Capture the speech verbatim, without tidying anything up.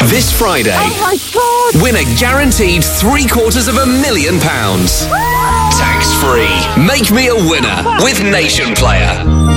This Friday, Oh my God! win a guaranteed three quarters of a million pounds. Tax free. Make me a winner with Nation Player.